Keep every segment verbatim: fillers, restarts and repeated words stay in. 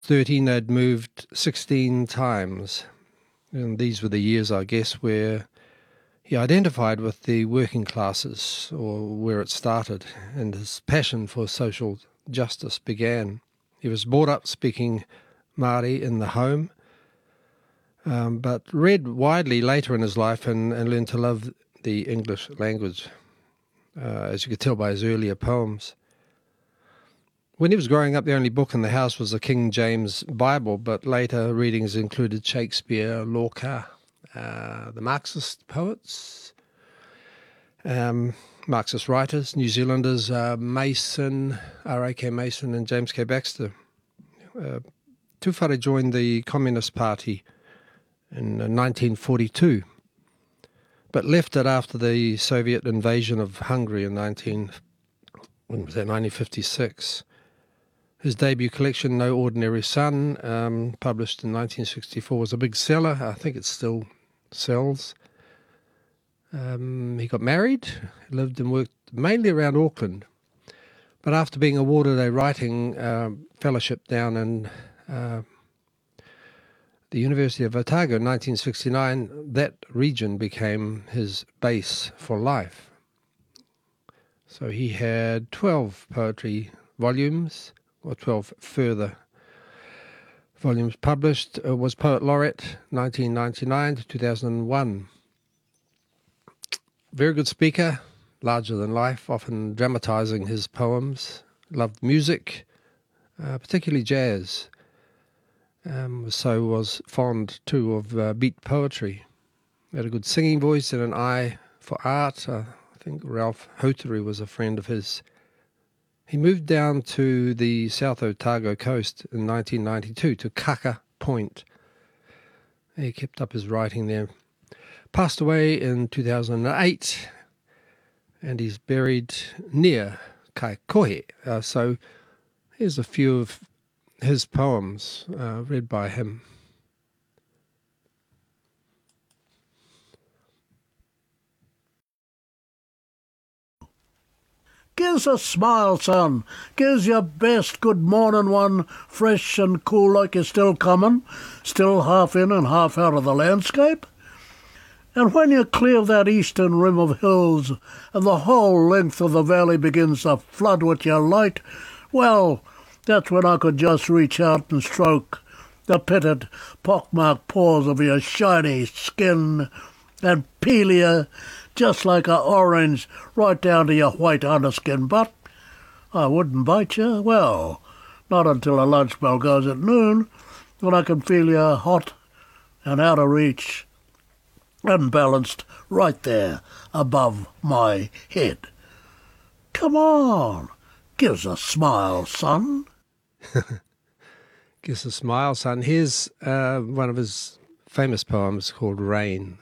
thirteen, they'd moved sixteen times. And these were the years, I guess, where he identified with the working classes, or where it started, and his passion for social justice began. He was brought up speaking Māori in the home, um, but read widely later in his life and, and learned to love the English language, uh, as you could tell by his earlier poems. When he was growing up, the only book in the house was the King James Bible, but later readings included Shakespeare, Lorca, uh, the Marxist poets, um, Marxist writers, New Zealanders, uh, Mason, R A K Mason and James K. Baxter. Uh, Tūwhare joined the Communist Party in nineteen forty-two, but left it after the Soviet invasion of Hungary in nineteen, when was that, nineteen fifty-six. His debut collection, No Ordinary Son, um, published in nineteen sixty-four, was a big seller. I think it still sells. Um, he got married, lived and worked mainly around Auckland. But after being awarded a writing uh, fellowship down in uh, the University of Otago in nineteen sixty-nine, that region became his base for life. So he had twelve poetry volumes, or twelve further volumes published, uh, was Poet Laureate nineteen ninety-nine to two thousand one. Very good speaker, larger than life, often dramatising his poems. Loved music, uh, particularly jazz. Um, so was fond too of uh, beat poetry. Had a good singing voice and an eye for art. Uh, I think Ralph Houtery was a friend of his. He moved down to the South Otago coast in nineteen ninety-two to Kaka Point. He kept up his writing there. Passed away in two thousand eight, and he's buried near Kaikohe. Uh, so here's a few of his poems uh, read by him. Gives a smile, son. Gives your best good morning one, fresh and cool like you're still coming, still half in and half out of the landscape. And when you clear that eastern rim of hills and the whole length of the valley begins to flood with your light, well, that's when I could just reach out and stroke the pitted, pockmarked paws of your shiny skin and peel you just like a orange right down to your white underskin. But I wouldn't bite you, well, not until a lunch bell goes at noon, when I can feel you hot and out of reach, unbalanced right there above my head. Come on, give us a smile, son. Give us a smile, son. Here's uh, one of his famous poems called Rain.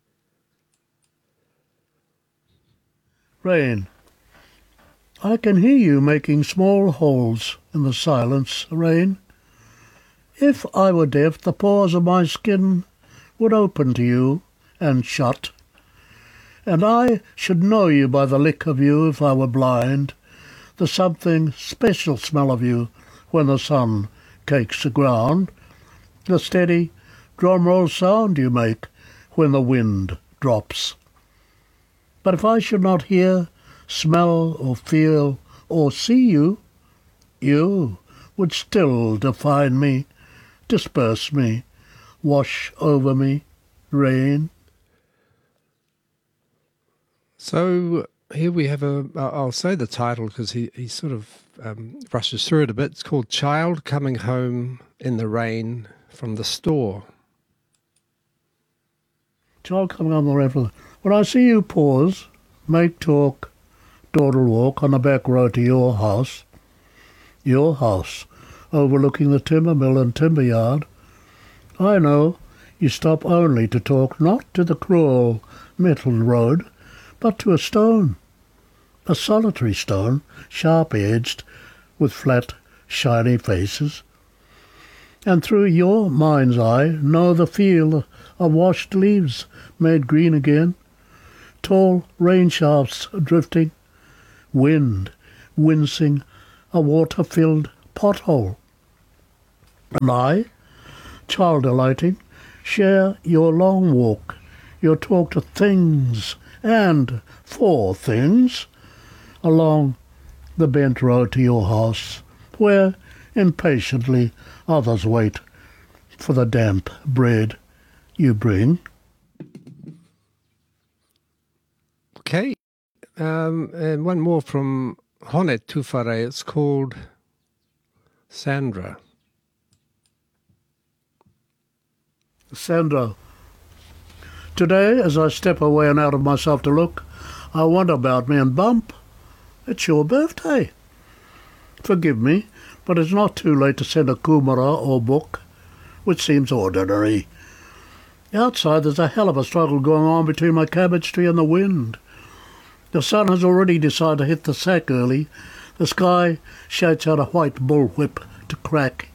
Rain. I can hear you making small holes in the silence, Rain. If I were deaf, the pores of my skin would open to you and shut, and I should know you by the lick of you if I were blind, the something special smell of you when the sun cakes the ground, the steady drum-roll sound you make when the wind drops. But if I should not hear, smell or feel or see you, you would still define me, disperse me, wash over me, rain. So here we have a, I'll say the title because he, he sort of um, rushes through it a bit. It's called Child Coming Home in the Rain from the Store. Child coming home in the rain from the... When I see you pause, make talk, dawdle walk on the back road to your house, your house, overlooking the timber mill and timber yard, I know you stop only to talk not to the cruel metal road, but to a stone, a solitary stone, sharp-edged, with flat, shiny faces. And through your mind's eye know the feel of washed leaves made green again, tall rain shafts drifting, wind wincing a water-filled pothole. And I, child delighting, share your long walk, your talk to things and for things, along the bent road to your house, where impatiently others wait for the damp bread you bring. Okay, um, and one more from Hone Tūwhare. It's called Sandra. Sandra, today as I step away and out of myself to look, I wonder about me and bump. It's your birthday. Forgive me, but it's not too late to send a kumara or book, which seems ordinary. Outside there's a hell of a struggle going on between my cabbage tree and the wind. The sun has already decided to hit the sack early. The sky shouts out a white bullwhip to crack.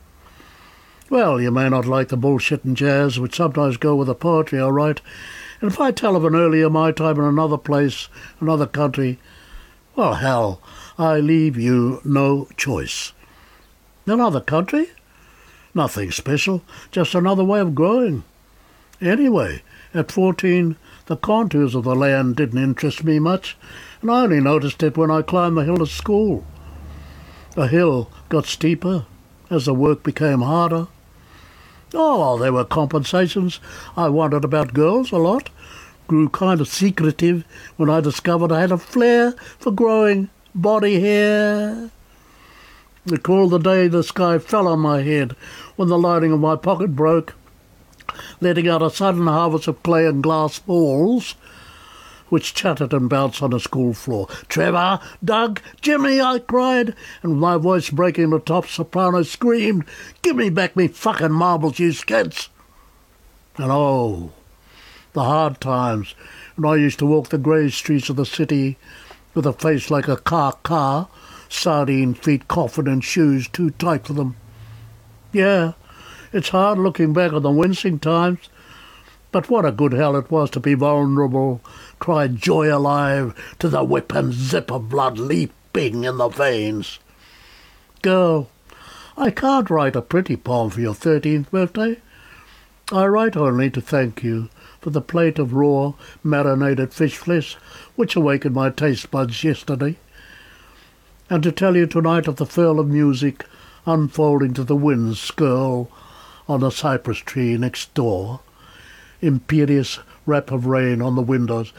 Well, you may not like the bullshit and jazz which sometimes go with the poetry I write, and if I tell of an earlier my time in another place, another country, well, hell, I leave you no choice. Another country? Nothing special, just another way of growing. Anyway, at fourteen, the contours of the land didn't interest me much, and I only noticed it when I climbed the hill to school. The hill got steeper as the work became harder. Oh, there were compensations. I wondered about girls a lot, grew kind of secretive when I discovered I had a flair for growing body hair. Recall the day the sky fell on my head when the lining of my pocket broke, letting out a sudden harvest of clay and glass balls, which chattered and bounced on the school floor. "Trevor! Doug! Jimmy!" I cried, and my voice breaking the top soprano screamed, "Give me back me fucking marbles, you skits!" And oh, the hard times when I used to walk the grey streets of the city with a face like a car car, sardine feet coffin and shoes too tight for them. Yeah, it's hard looking back on the wincing times, but what a good hell it was to be vulnerable, cry joy alive to the whip and zip of blood leaping in the veins. Girl, I can't write a pretty poem for your thirteenth birthday. I write only to thank you for the plate of raw, marinated fish flesh which awakened my taste buds yesterday, and to tell you tonight of the furl of music unfolding to the wind's skirl on the cypress tree next door, imperious rap of rain on the windows.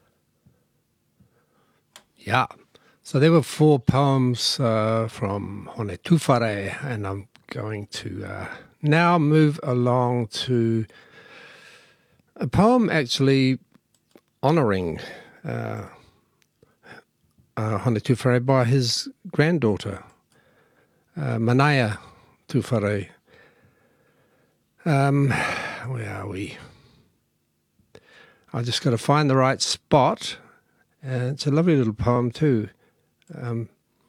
Yeah. So there were four poems uh, from Hone Tūwhare, and I'm going to uh, now move along to a poem actually honouring uh, uh, Hone Tūwhare by his granddaughter, uh, Manaia Tūwhare. Um, where are we? I just got to find the right spot. And it's a lovely little poem too. Um,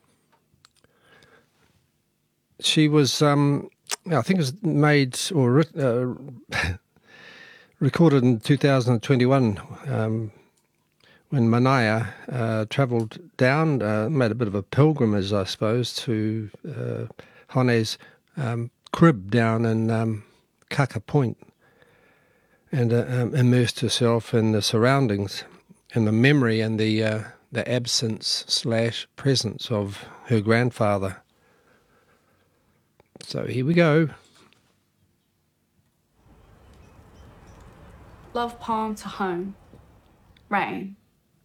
she was, um, I think it was made or uh, recorded in two thousand twenty-one um, when Manaia uh, travelled down, uh, made a bit of a pilgrimage, I suppose, to uh, Hone's um, crib down in um, Kaka Point, and uh, um, immersed herself in the surroundings and the memory and the uh, the absence slash presence of her grandfather. So here we go. Love poem to home. Rain.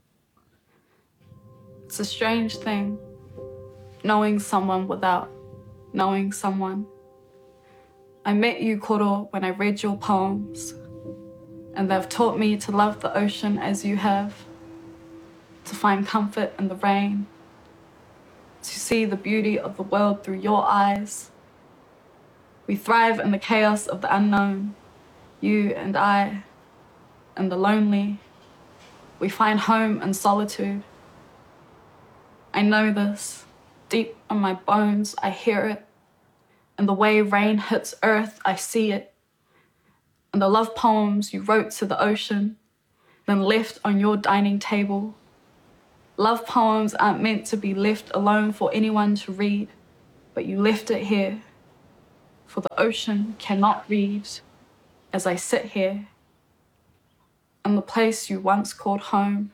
It's a strange thing, knowing someone without knowing someone. I met you, Koro, when I read your poems, and they've taught me to love the ocean as you have, to find comfort in the rain, to see the beauty of the world through your eyes. We thrive in the chaos of the unknown, you and I, and the lonely. We find home in solitude. I know this. Deep in my bones, I hear it. In the way rain hits earth, I see it. In the love poems you wrote to the ocean, then left on your dining table. Love poems aren't meant to be left alone for anyone to read, but you left it here. for the ocean cannot read as I sit here in the place you once called home.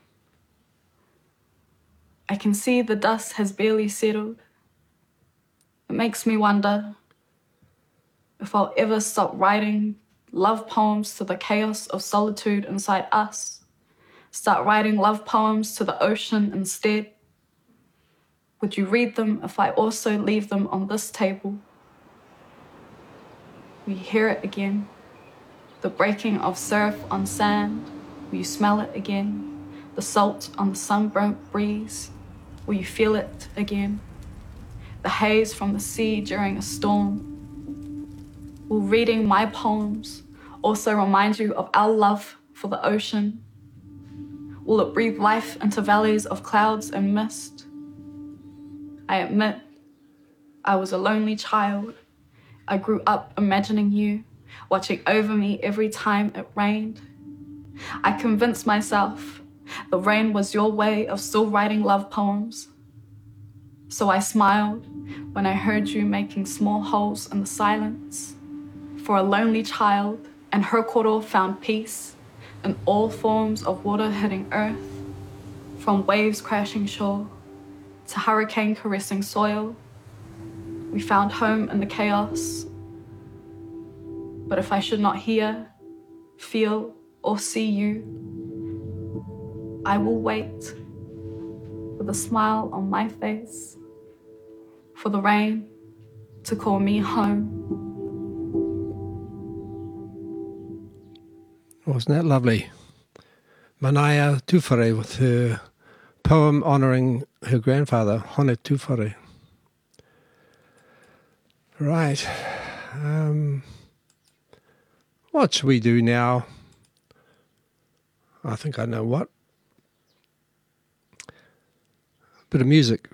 I can see the dust has barely settled. It makes me wonder if I'll ever stop writing love poems to the chaos of solitude inside us. Start writing love poems to the ocean instead. Would you read them if I also leave them on this table? Will you hear it again? The breaking of surf on sand. Will you smell it again? The salt on the sunburnt breeze. Will you feel it again? The haze from the sea during a storm. Will reading my poems also remind you of our love for the ocean? Will it breathe life into valleys of clouds and mist? I admit, I was a lonely child. I grew up imagining you, watching over me every time it rained. I convinced myself the rain was your way of still writing love poems. So I smiled when I heard you making small holes in the silence. For a lonely child and her koro found peace in all forms of water hitting earth, from waves crashing shore to hurricane caressing soil. We found home in the chaos. But if I should not hear, feel, or see you, I will wait with a smile on my face for the rain to call me home. Wasn't that lovely? Manaia Tūwhare with her poem honouring her grandfather, Hone Tūwhare. Right. Um, what should we do now? I think I know what. Bit of music.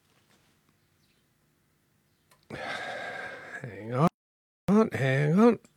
Hang on, hang on.